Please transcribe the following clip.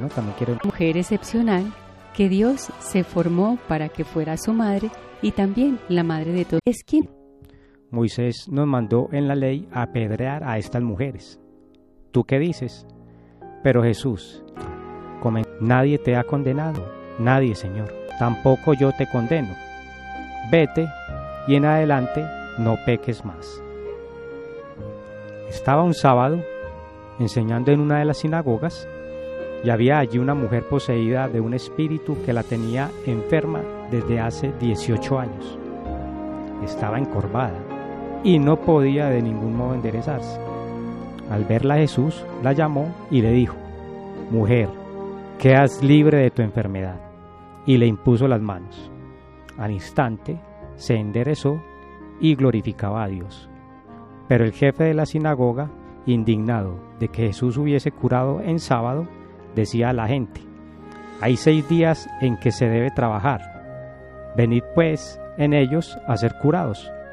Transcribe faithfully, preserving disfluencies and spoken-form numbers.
¿no? También quiero... Mujer excepcional que Dios se formó para que fuera su madre y también la madre de todos. Es quien Moisés nos mandó en la ley apedrear a estas mujeres. ¿Tú qué dices? Pero Jesús, comen- nadie te ha condenado, nadie, Señor, tampoco yo te condeno. Vete y en adelante no peques más. Estaba un sábado enseñando en una de las sinagogas y había allí una mujer poseída de un espíritu que la tenía enferma desde hace dieciocho años. Estaba encorvada y no podía de ningún modo enderezarse. Al verla Jesús la llamó y le dijo: mujer, quedas libre de tu enfermedad. Y le impuso las manos. Al instante se enderezó y glorificaba a Dios. Pero el jefe de la sinagoga, indignado de que Jesús hubiese curado en sábado, decía a la gente: hay seis días en que se debe trabajar. Venid pues en ellos a ser curados,